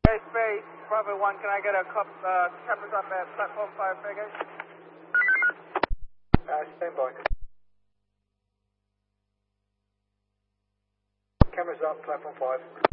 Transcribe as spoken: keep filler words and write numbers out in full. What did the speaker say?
Hey, Space, Bravo one, can I get a cup, uh, cameras up at platform five, figures? Uh, stand by. Cameras up, platform five.